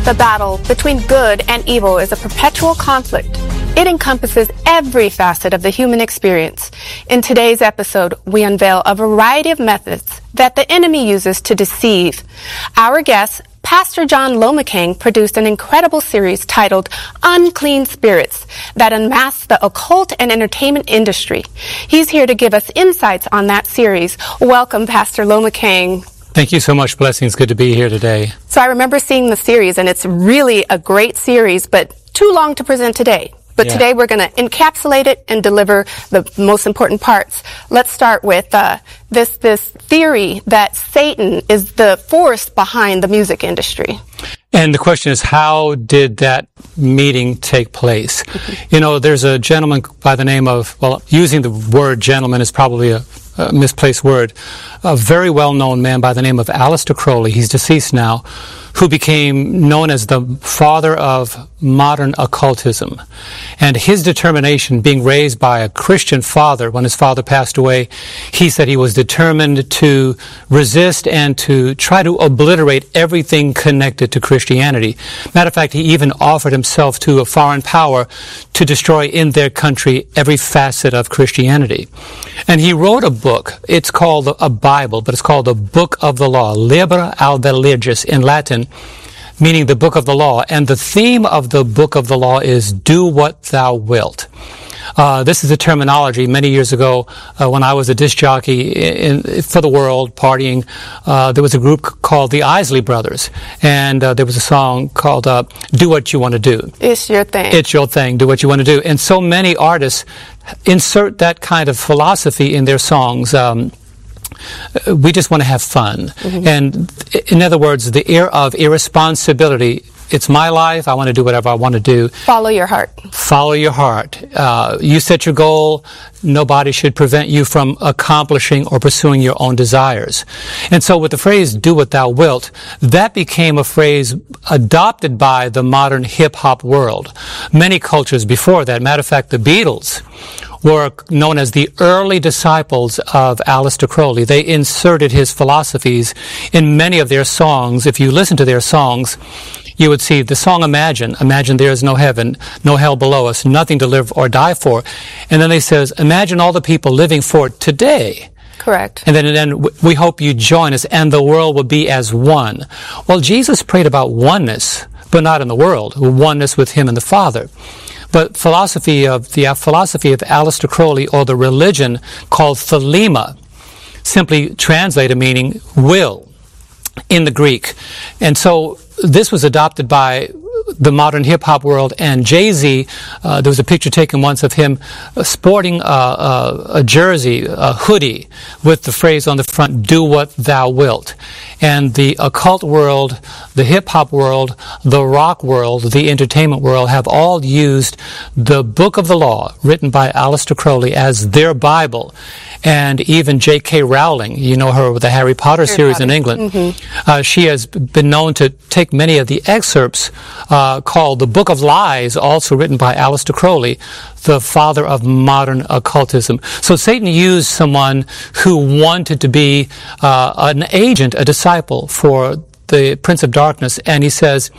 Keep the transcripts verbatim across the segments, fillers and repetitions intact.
The battle between good and evil is a perpetual conflict. It encompasses every facet of the human experience. In today's episode, we unveil a variety of methods that the enemy uses to deceive. Our guest, Pastor John Lomacang, produced an incredible series titled Unclean Spirits that unmasks the occult and entertainment industry. He's here to give us insights on that series. Welcome, Pastor Lomacang. Thank you so much, Blessings. Good to be here today. So I remember seeing the series, and it's really a great series, but too long to present today. But Yeah. today we're going to encapsulate it and deliver the most important parts. Let's start with uh, this this theory that Satan is the force behind the music industry. And the question is, how did that meeting take place? You know, there's a gentleman by the name of, well, using the word gentleman is probably a, a misplaced word, a very well-known man by the name of Aleister Crowley. He's deceased now, who became known as the father of modern occultism. And his determination, being raised by a Christian father, when his father passed away, he said he was determined to resist and to try to obliterate everything connected to Christianity. Matter of fact, he even offered himself to a foreign power to destroy in their country every facet of Christianity. And he wrote a book. It's called a Bible, but it's called the Book of the Law, Liber Alba Legis in Latin, meaning the Book of the Law. And the theme of the Book of the Law is do what thou wilt. Uh, this is a terminology. Many years ago, uh, when I was a disc jockey in, in, for the world, partying, uh, there was a group called the Isley Brothers, and uh, there was a song called uh, Do What You Want to Do. It's your thing. It's your thing. Do what you want to do. And so many artists insert that kind of philosophy in their songs. Um, we just want to have fun. Mm-hmm. And in other words, the air of irresponsibility. It's my life. I want to do whatever I want to do. Follow your heart. Follow your heart. Uh, you set your goal. Nobody should prevent you from accomplishing or pursuing your own desires. And so with the phrase, do what thou wilt, that became a phrase adopted by the modern hip-hop world. Many cultures before that, matter of fact, the Beatles were known as the early disciples of Aleister Crowley. They inserted his philosophies in many of their songs. If you listen to their songs, you would see the song Imagine. Imagine there is no heaven, no hell below us, nothing to live or die for. And then they says, imagine all the people living for today. Correct. And then, and then we hope you join us and the world will be as one. Well, Jesus prayed about oneness, but not in the world, oneness with him and the Father. But philosophy of the uh, philosophy of Aleister Crowley, or the religion called Thelema, simply translated meaning will in the Greek. And so this was adopted by the modern hip-hop world, and Jay-Z, uh, there was a picture taken once of him uh, sporting uh, uh, a jersey, a hoodie, with the phrase on the front, do what thou wilt. And the occult world, the hip-hop world, the rock world, the entertainment world have all used the Book of the Law, written by Aleister Crowley, as their Bible. And even J K Rowling, you know her with the Harry Potter Harry series Potter. in England, mm-hmm. uh, she has been known to take many of the excerpts uh, called the Book of Lies, also written by Aleister Crowley, the father of modern occultism. So Satan used someone who wanted to be uh, an agent, a disciple for the Prince of Darkness, and he says,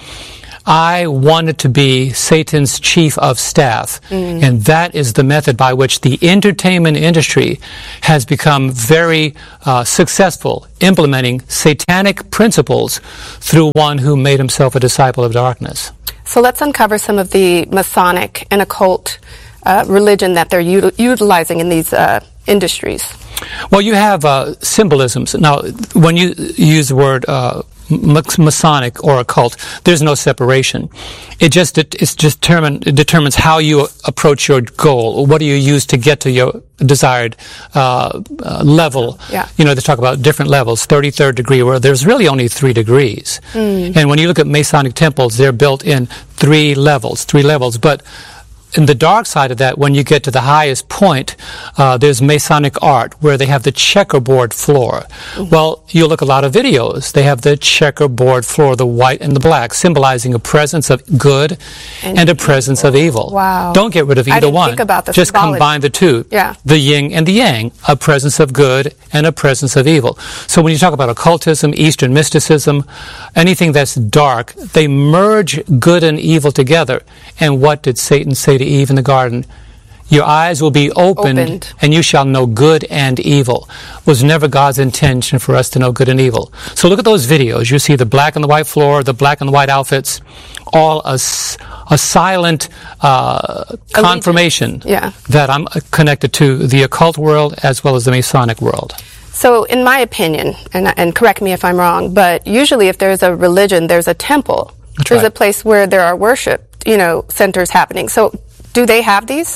I wanted to be Satan's chief of staff. Mm. And that is the method by which the entertainment industry has become very uh, successful, implementing satanic principles through one who made himself a disciple of darkness. So let's uncover some of the Masonic and occult uh, religion that they're u- utilizing in these uh, industries. Well, you have uh, symbolisms. Now, when you use the word uh, Masonic or occult, there's no separation. It just it, it's just determined, it determines how you approach your goal. What do you use to get to your desired uh, uh, level? Yeah. You know, they talk about different levels, thirty-third degree, where there's really only three degrees. Mm. And when you look at Masonic temples, they're built in three levels, three levels. But in the dark side of that, when you get to the highest point, uh, there's Masonic art where they have the checkerboard floor. Mm-hmm. Well, you look at a lot of videos. They have the checkerboard floor, the white and the black, symbolizing a presence of good and, and a presence of evil. Wow. Don't get rid of either I didn't one. Think about the Just symbology. combine the two. Yeah. The yin and the yang, a presence of good and a presence of evil. So when you talk about occultism, Eastern mysticism, anything that's dark, they merge good and evil together. And what did Satan say to Eve in the garden? Your eyes will be opened, opened, and you shall know good and evil. It was never God's intention for us to know good and evil. So look at those videos. You see the black and the white floor, the black and the white outfits, all a, a silent uh, confirmation yeah. that I'm connected to the occult world as well as the Masonic world. So in my opinion, and, and correct me if I'm wrong, but usually if there's a religion, there's a temple. That's there's right. a place where there are worship, you know, centers happening. So do they have these?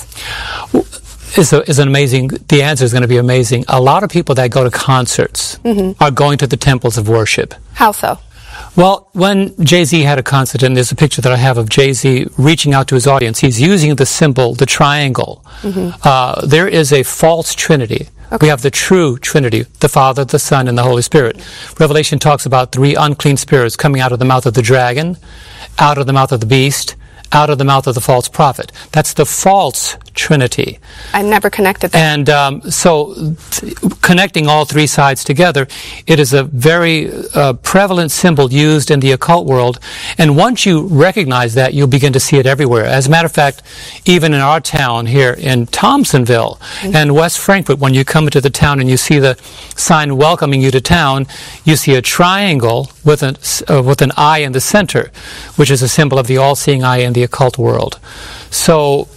Is is an amazing. The answer is going to be amazing. A lot of people that go to concerts mm-hmm. are going to the temples of worship. How so? Well, when Jay-Z had a concert, and there's a picture that I have of Jay-Z reaching out to his audience, he's using the symbol, the triangle. Mm-hmm. Uh, there is a false trinity. Okay. We have the true Trinity, the Father, the Son, and the Holy Spirit. Revelation talks about three unclean spirits coming out of the mouth of the dragon, out of the mouth of the beast, out of the mouth of the false prophet. That's the false Trinity. I never connected that. And um, so th- connecting all three sides together, it is a very uh, prevalent symbol used in the occult world. And once you recognize that, you'll begin to see it everywhere. As a matter of fact, even in our town here in Thompsonville mm-hmm. and West Frankfort, when you come into the town and you see the sign welcoming you to town, you see a triangle with an, uh, with an eye in the center, which is a symbol of the all-seeing eye in the occult world. So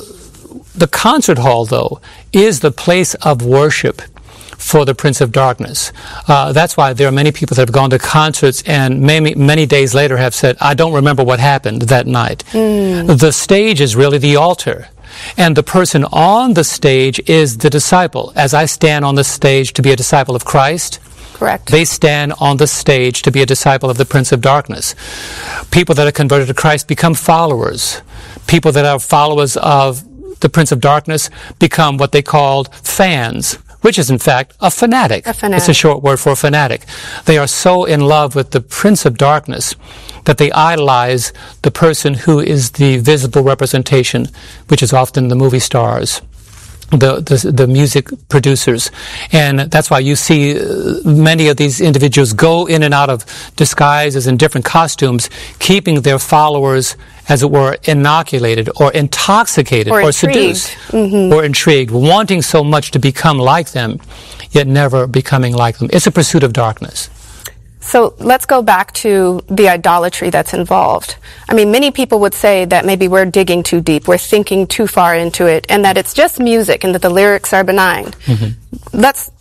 the concert hall, though, is the place of worship for the Prince of Darkness. Uh, that's why there are many people that have gone to concerts and many, many days later have said, I don't remember what happened that night. Mm. The stage is really the altar. And the person on the stage is the disciple. As I stand on the stage to be a disciple of Christ, correct, they stand on the stage to be a disciple of the Prince of Darkness. People that are converted to Christ become followers. People that are followers of the Prince of Darkness become what they called fans, which is in fact a fanatic. A fanatic. It's a short word for a fanatic. They are so in love with the Prince of Darkness that they idolize the person who is the visible representation, which is often the movie stars, the, the the music producers. And that's why you see many of these individuals go in and out of disguises in different costumes, keeping their followers, as it were, inoculated or intoxicated or, or intrigued. seduced mm-hmm. or intrigued, wanting so much to become like them, yet never becoming like them. It's a pursuit of darkness. So let's go back to the idolatry that's involved. I mean, many people would say that maybe we're digging too deep, we're thinking too far into it, and that it's just music and that the lyrics are benign. Mm-hmm. Let's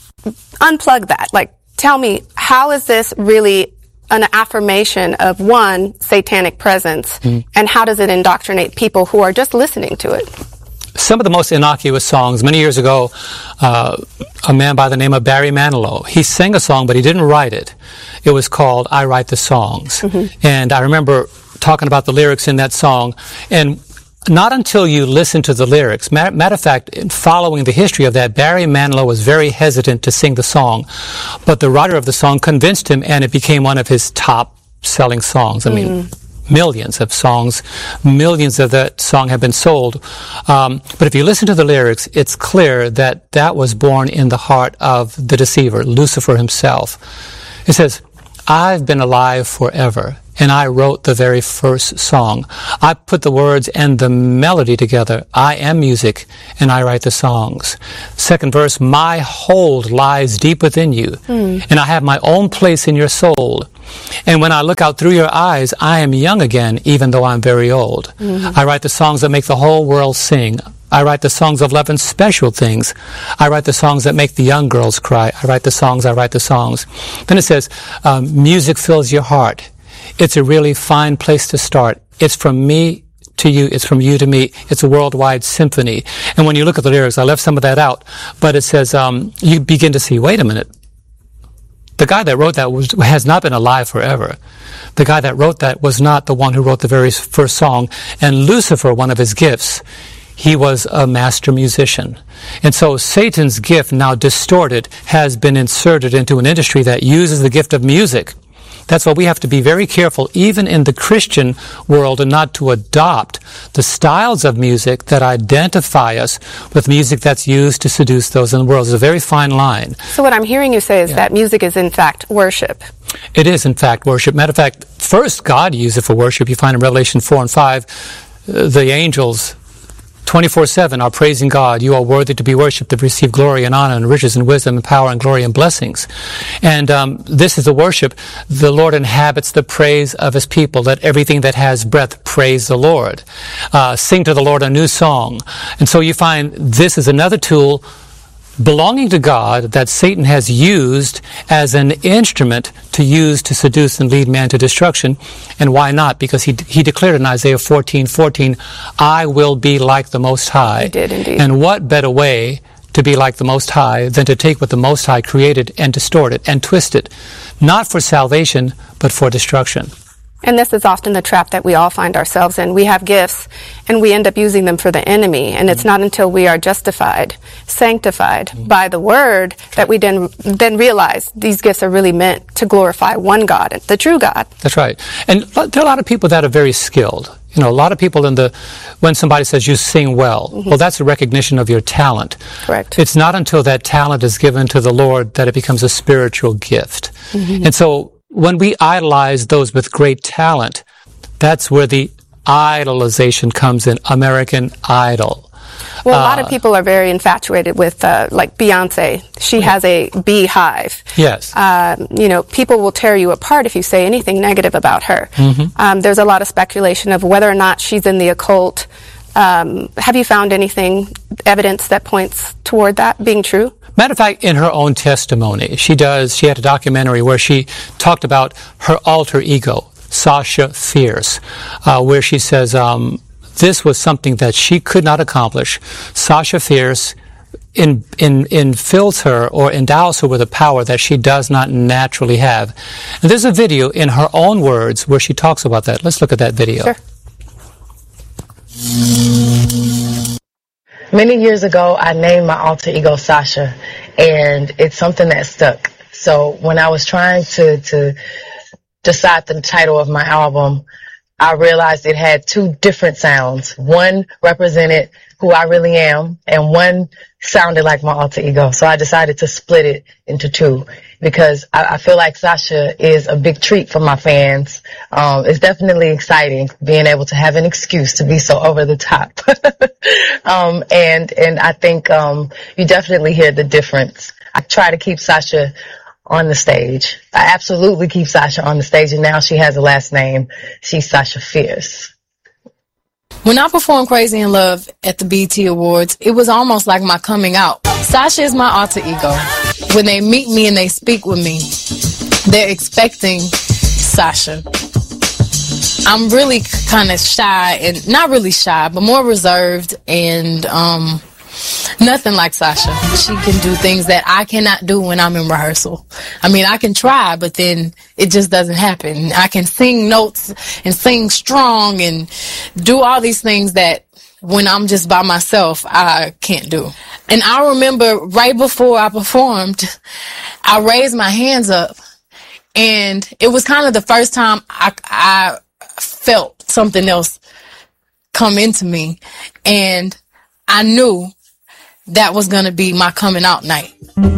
unplug that. Like, tell me, how is this really an affirmation of one satanic presence, mm-hmm. and how does it indoctrinate people who are just listening to it? Some of the most innocuous songs. Many years ago, uh, a man by the name of Barry Manilow, he sang a song, but he didn't write it. It was called I Write the Songs. Mm-hmm. And I remember talking about the lyrics in that song, and not until you listen to the lyrics. Matter, matter of fact, in following the history of that, Barry Manilow was very hesitant to sing the song, but the writer of the song convinced him, and it became one of his top-selling songs. I mean, mm-hmm. millions of songs, millions of that song have been sold. Um, but if you listen to the lyrics, it's clear that that was born in the heart of the deceiver, Lucifer himself. It says, I've been alive forever, and I wrote the very first song. I put the words and the melody together. I am music, and I write the songs. Second verse, my hold lies deep within you, mm. and I have my own place in your soul. And when I look out through your eyes, I am young again, even though I'm very old. Mm-hmm. I write the songs that make the whole world sing. I write the songs of love and special things. I write the songs that make the young girls cry. I write the songs, I write the songs. Then it says, um, music fills your heart. It's a really fine place to start. It's from me to you. It's from you to me. It's a worldwide symphony. And when you look at the lyrics, I left some of that out, but it says, um, you begin to see, wait a minute. The guy that wrote that was, has not been alive forever. The guy that wrote that was not the one who wrote the very first song. And Lucifer, one of his gifts, he was a master musician. And so Satan's gift, now distorted, has been inserted into an industry that uses the gift of music. That's why we have to be very careful, even in the Christian world, and not to adopt the styles of music that identify us with music that's used to seduce those in the world. It's a very fine line. So what I'm hearing you say is yeah. that music is, in fact, worship. It is, in fact, worship. Matter of fact, first God used it for worship. You find in Revelation four and five, uh, the angels twenty-four seven are praising God. You are worthy to be worshipped, to receive glory and honor and riches and wisdom and power and glory and blessings. And um, this is the worship. The Lord inhabits the praise of his people. Let everything that has breath praise the Lord. Uh, sing to the Lord a new song. And so you find this is another tool belonging to God that Satan has used as an instrument to use to seduce and lead man to destruction. And why not? Because he he declared in Isaiah fourteen fourteen, I will be like the Most High. He did indeed. And what better way to be like the Most High than to take what the Most High created and distort it and twist it, not for salvation, but for destruction. And this is often the trap that we all find ourselves in. We have gifts, and we end up using them for the enemy. And it's not until we are justified, sanctified mm-hmm. by the Word that we then then realize these gifts are really meant to glorify one God, the true God. That's right. And there are a lot of people that are very skilled. You know, a lot of people in the, when somebody says you sing well, mm-hmm. well, that's a recognition of your talent. Correct. It's not until that talent is given to the Lord that it becomes a spiritual gift. Mm-hmm. And so, when we idolize those with great talent, that's where the idolization comes in. American Idol. Well, a lot uh, of people are very infatuated with, uh, like Beyonce. She has a beehive. Yes. Uh, you know, people will tear you apart if you say anything negative about her. Mm-hmm. Um, there's a lot of speculation of whether or not she's in the occult. Um, have you found anything, evidence that points toward that being true? Matter of fact, in her own testimony, she does, she had a documentary where she talked about her alter ego, Sasha Fierce, uh, where she says, um, this was something that she could not accomplish. Sasha Fierce in, in, infills her or endows her with a power that she does not naturally have. And there's a video in her own words where she talks about that. Let's look at that video. Sure. Many years ago, I named my alter ego Sasha, and it's something that stuck. So when I was trying to, to decide the title of my album, I realized it had two different sounds. One represented who I really am, and one sounded like my alter ego. So I decided to split it into two because I, I feel like Sasha is a big treat for my fans. Um, it's definitely exciting being able to have an excuse to be so over the top. um, and, and I think, um, you definitely hear the difference. I try to keep Sasha on the stage. I absolutely keep Sasha on the stage, and now she has a last name. She's Sasha Fierce. When I performed Crazy in Love at the B E T Awards, it was almost like my coming out. Sasha is my alter ego. When they meet me and they speak with me, they're expecting Sasha. I'm really kind of shy, and not really shy, but more reserved, and um, nothing like Sasha. She can do things that I cannot do when I'm in rehearsal. I mean, I can try, but then it just doesn't happen. I can sing notes and sing strong and do all these things that when I'm just by myself, I can't do. And I remember right before I performed, I raised my hands up, and it was kind of the first time I, I felt something else come into me, and I knew that was going to be my coming out night.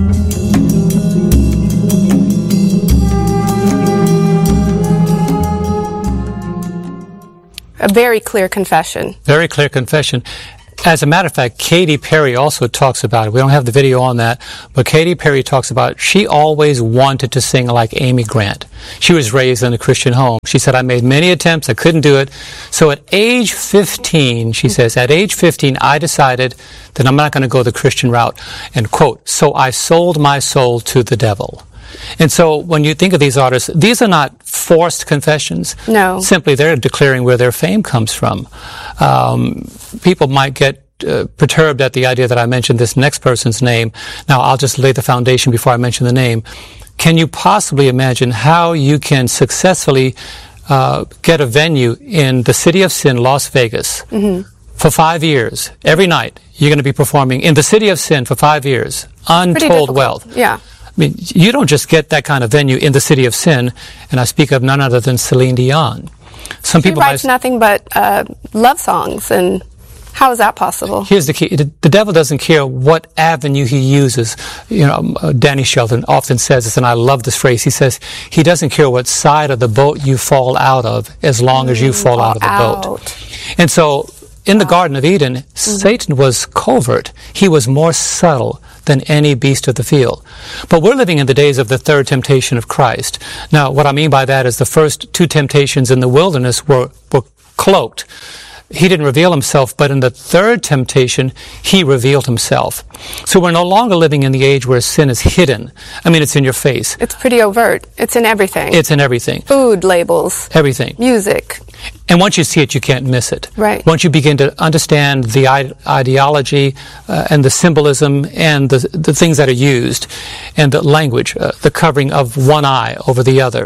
A very clear confession. Very clear confession. As a matter of fact, Katy Perry also talks about it. We don't have the video on that, but Katy Perry talks about she always wanted to sing like Amy Grant. She was raised in a Christian home. She said, I made many attempts, I couldn't do it. So at age fifteen, she says, at age fifteen, I decided that I'm not going to go the Christian route. And quote, so I sold my soul to the devil. And so when you think of these artists, these are not forced confessions. No. Simply they're declaring where their fame comes from. Um, people might get uh, perturbed at the idea that I mentioned this next person's name. Now, I'll just lay the foundation before I mention the name. Can you possibly imagine how you can successfully uh, get a venue in the City of Sin, Las Vegas, mm-hmm. for five years, every night, you're going to be performing in the City of Sin for five years. Untold wealth. Yeah. I mean, you don't just get that kind of venue in the City of Sin, and I speak of none other than Celine Dion. Some She people writes might, nothing but uh, love songs, and how is that possible? Here's the key. The, the devil doesn't care what avenue he uses. You know, uh, Danny Shelton often says this, and I love this phrase. He says, he doesn't care what side of the boat you fall out of, as long mm, as you fall out of the out. boat. And so, in the Garden of Eden, mm-hmm. Satan was covert. He was more subtle than any beast of the field. But we're living in the days of the third temptation of Christ. Now, what I mean by that is the first two temptations in the wilderness were, were cloaked. He didn't reveal himself, but in the third temptation, he revealed himself. So we're no longer living in the age where sin is hidden. I mean, it's in your face. It's pretty overt. It's in everything. It's in everything. Food labels. Everything. Music. And once you see it, you can't miss it. Right. Once you begin to understand the ide- ideology uh, and the symbolism and the, the things that are used and the language, uh, the covering of one eye over the other,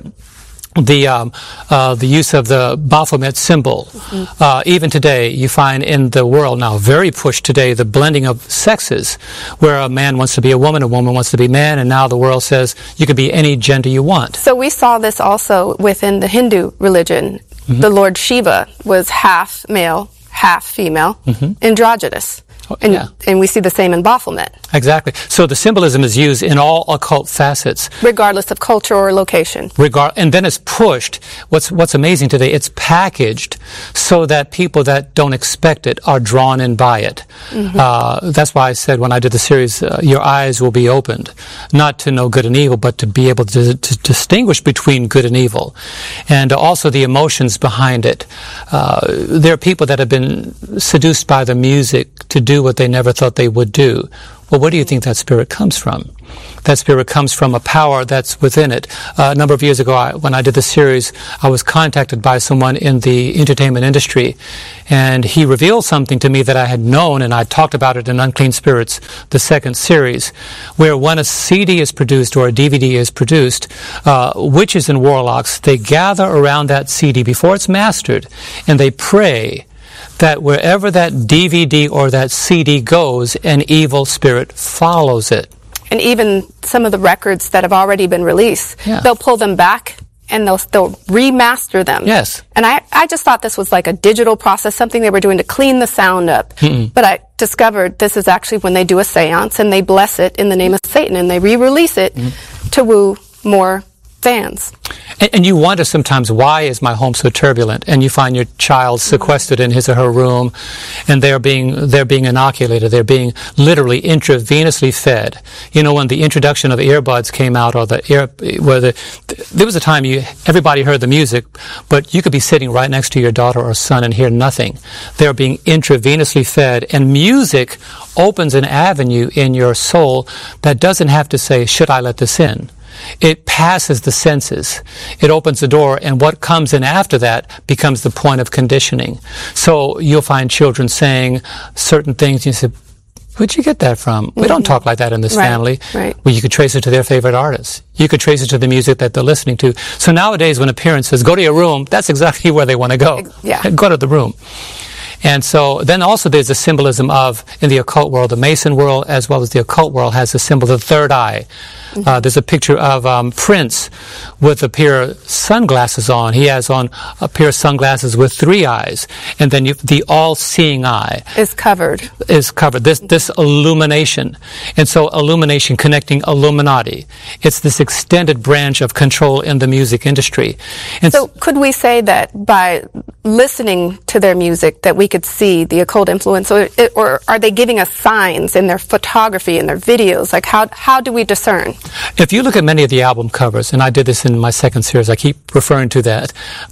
the um, uh, the use of the Baphomet symbol. Mm-hmm. Uh, even today, you find in the world now, very pushed today, the blending of sexes, where a man wants to be a woman, a woman wants to be man, and now the world says you can be any gender you want. So we saw this also within the Hindu religion. Mm-hmm. The Lord Shiva was half male, half female, mm-hmm. androgynous. And, yeah. and we see the same in Baphomet. Exactly. So the symbolism is used in all occult facets. Regardless of culture or location. Regard, and then it's pushed. What's, what's amazing today, it's packaged so that people that don't expect it are drawn in by it. Mm-hmm. Uh, that's why I said when I did the series, uh, your eyes will be opened. Not to know good and evil, but to be able to, to distinguish between good and evil. And also the emotions behind it. Uh, there are people that have been seduced by the music to do what they never thought they would do. Well, where do you think that spirit comes from? That spirit comes from a power that's within it. Uh, a number of years ago, I, when I did the series, I was contacted by someone in the entertainment industry, and he revealed something to me that I had known, and I talked about it in Unclean Spirits, the second series, where when a C D is produced or a D V D is produced, uh, witches and warlocks, they gather around that C D before it's mastered, and they pray that wherever that D V D or that C D goes, an evil spirit follows it. And even some of the records that have already been released, yeah. they'll pull them back and they'll, they'll remaster them. Yes. And I, I just thought this was like a digital process, something they were doing to clean the sound up. Mm-mm. But I discovered this is actually when they do a seance and they bless it in the name of Satan and they re-release it mm. to woo more fans. And, and you wonder sometimes, why is my home so turbulent? And you find your child sequestered in his or her room, and they're being they're being inoculated. They're being literally intravenously fed. You know, when the introduction of earbuds came out, or the ear, where the, there was a time you everybody heard the music, but you could be sitting right next to your daughter or son and hear nothing. They're being intravenously fed, and music opens an avenue in your soul that doesn't have to say, "Should I let this in?" It passes the senses. It opens the door, and what comes in after that becomes the point of conditioning. So you'll find children saying certain things, and you say, "Where'd you get that from?" Mm-hmm. We don't talk like that in this right, family. Right. Well, you could trace it to their favorite artists. You could trace it to the music that they're listening to. So nowadays, when a parent says, "Go to your room," that's exactly where they want to go. Yeah. Go to the room. And so then also there's a symbolism of, in the occult world, the Mason world, as well as the occult world, has a symbol of the third eye. Mm-hmm. Uh, there's a picture of um, Prince with a pair of sunglasses on. He has on a pair of sunglasses with three eyes. And then you, the all-seeing eye is covered. Is covered. This, this illumination. And so illumination connecting Illuminati. It's this extended branch of control in the music industry. And so could we say that by listening to their music that we could see the occult influence, or, or are they giving us signs in their photography and their videos? Like how how do we discern? If you look at many of the album covers, and I did this in my second series, I keep referring to that,